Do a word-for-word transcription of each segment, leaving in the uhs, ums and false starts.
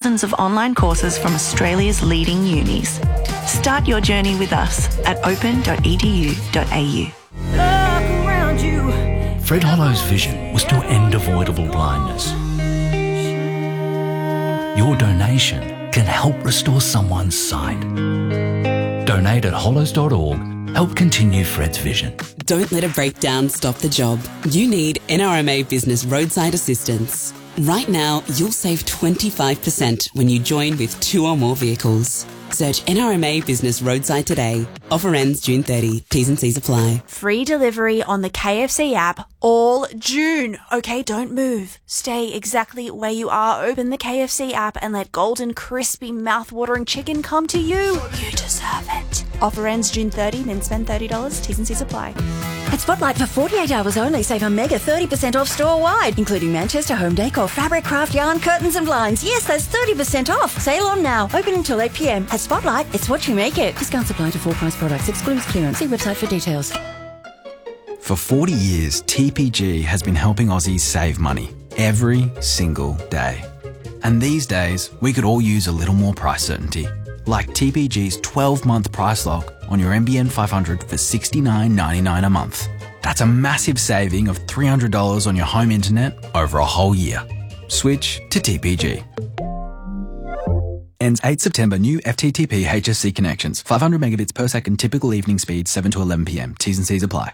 thousands of online courses from Australia's leading unis. Start your journey with us at open dot e d u dot a u. Fred Hollow's vision was to end avoidable blindness. Your donation can help restore someone's sight. Donate at hollows dot org. Help continue Fred's vision. Don't let a breakdown stop the job. You need N R M A Business Roadside Assistance. Right now, you'll save twenty-five percent when you join with two or more vehicles. Search N R M A Business Roadside today. Offer ends June thirtieth. T's and C's apply. Free delivery on the K F C app all June. Okay, don't move. Stay exactly where you are. Open the K F C app and let golden, crispy, mouth-watering chicken come to you. You deserve it. Offer ends June thirtieth, then spend thirty dollars. T's and C's apply. At Spotlight, for forty-eight hours only, save a mega thirty percent off store-wide, including Manchester home decor, fabric, craft, yarn, curtains and blinds. Yes, that's thirty percent off. Sale on now. Open until eight p m. At Spotlight, it's what you make it. Discounts apply to full price products. Excludes clearance. See website for details. For forty years, T P G has been helping Aussies save money every single day. And these days, we could all use a little more price certainty. Like T P G's twelve-month price lock on your N B N five hundred for sixty-nine ninety-nine a month. That's a massive saving of three hundred dollars on your home internet over a whole year. Switch to T P G. Ends eighth September. New F T T P H S C connections. five hundred megabits per second. Typical evening speed seven to eleven p m. T's and C's apply.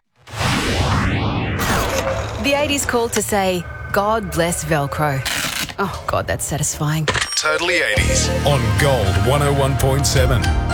The eighties called to say, God bless Velcro. Oh, God, that's satisfying. Totally eighties on Gold one oh one point seven.